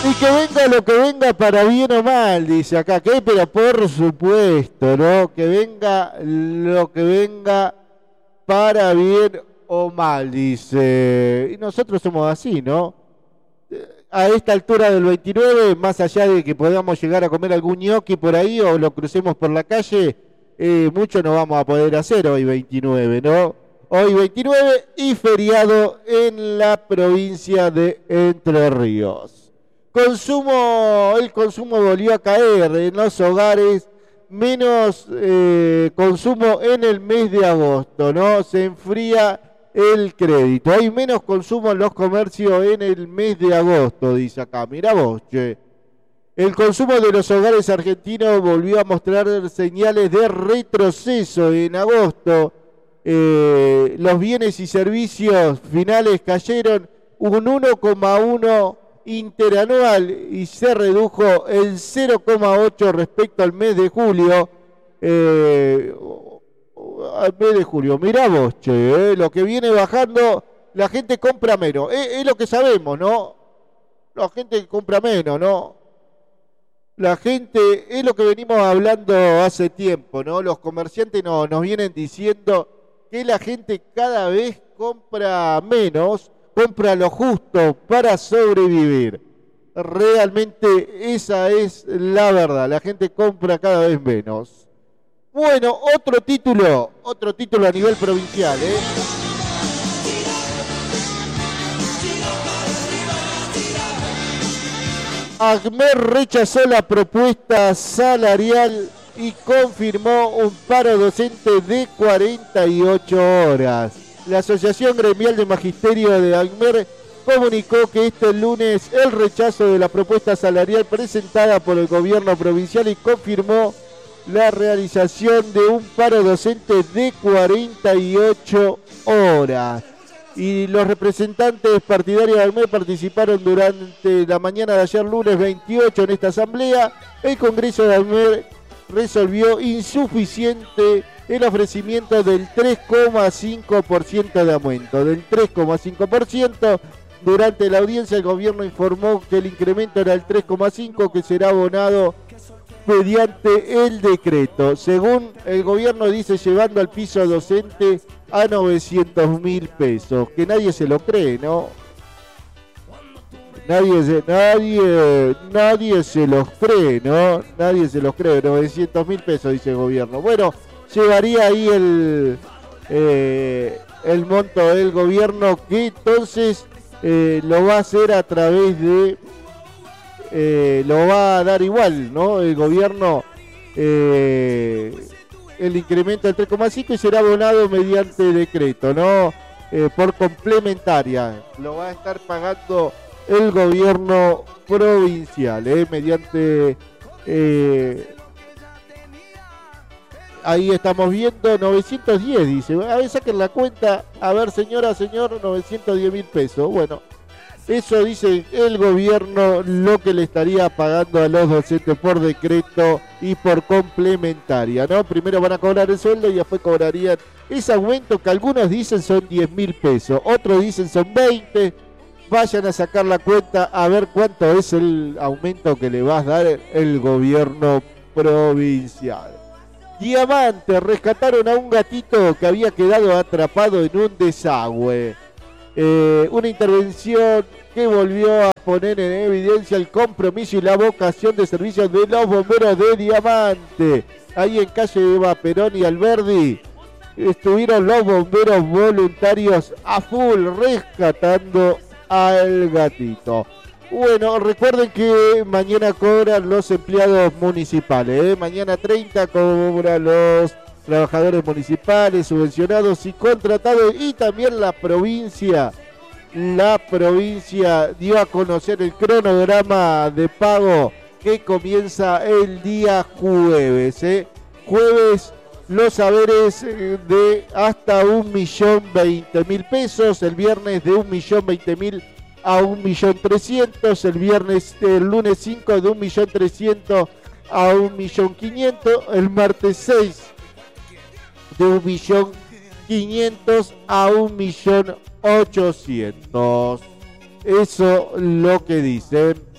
Y que venga lo que venga para bien o mal, dice acá. ¿Qué? Pero por supuesto, ¿no? Que venga lo que venga para bien o mal, dice. Y nosotros somos así, ¿no? A esta altura del 29, más allá de que podamos llegar a comer algún ñoqui por ahí o lo crucemos por la calle, mucho no vamos a poder hacer hoy 29, ¿no? Hoy 29 y feriado en la provincia de Entre Ríos. El consumo volvió a caer en los hogares, menos consumo en el mes de agosto, ¿no? Se enfría el crédito. Hay menos consumo en los comercios en el mes de agosto, dice acá. Mirá vos, che. El consumo de los hogares argentinos volvió a mostrar señales de retroceso en agosto. Los bienes y servicios finales cayeron un 1,1 interanual y se redujo el 0,8 respecto al mes de julio. Al mes de julio, mirá vos, che, lo que viene bajando, la gente compra menos. Es lo que sabemos, ¿no? La gente compra menos, ¿no? La gente, es lo que venimos hablando hace tiempo, ¿no? Los comerciantes nos vienen diciendo que la gente cada vez compra menos, compra lo justo para sobrevivir. Realmente esa es la verdad, la gente compra cada vez menos. Bueno, otro título a nivel provincial, ¿eh? ACMER rechazó la propuesta salarial y confirmó un paro docente de 48 horas. La Asociación Gremial de Magisterio de ACMER comunicó que este lunes el rechazo de la propuesta salarial presentada por el gobierno provincial y confirmó la realización de un paro docente de 48 horas. Y los representantes partidarios de ACMER participaron durante la mañana de ayer lunes 28 en esta asamblea. El Congreso de ACMER resolvió insuficiente el ofrecimiento del 3,5% de aumento. Del 3,5%, durante la audiencia el gobierno informó que el incremento era el 3,5%, que será abonado mediante el decreto. Según el gobierno dice, llevando al piso docente a 900.000 pesos. Que nadie se lo cree, ¿no? Nadie se los cree, ¿no? Nadie se los cree. 900.000 pesos, dice el gobierno. Bueno, llevaría ahí el monto del gobierno, que entonces lo va a hacer a través de... lo va a dar igual, ¿no? El gobierno, el incremento del 3,5 y será abonado mediante decreto, ¿no? Por complementaria. Lo va a estar pagando el gobierno provincial, mediante... ahí estamos viendo 910, dice. A ver, saquen la cuenta. A ver, señora, señor, 910.000 pesos. Bueno, eso dice el gobierno, lo que le estaría pagando a los docentes por decreto y por complementaria, ¿no? Primero van a cobrar el sueldo y después cobrarían ese aumento que algunos dicen son 10.000 pesos, otros dicen son 20. Vayan a sacar la cuenta a ver cuánto es el aumento que le va a dar el gobierno provincial. Diamante, rescataron a un gatito que había quedado atrapado en un desagüe. Una intervención que volvió a poner en evidencia el compromiso y la vocación de servicio de los bomberos de Diamante. Ahí en calle Eva Perón y Alberdi estuvieron los bomberos voluntarios a full rescatando al gatito. Bueno, recuerden que mañana cobran los empleados municipales, Mañana 30 cobran los trabajadores municipales, subvencionados y contratados, y también la provincia dio a conocer el cronograma de pago que comienza el día jueves, Jueves, los saberes de hasta 1.020.000 pesos, el viernes de 1.020.000 a 1.300.000, el lunes 5 de 1.300.000 a 1.500.000, el martes 6 de 1.500.000 a 1.800.000. Eso lo que dicen.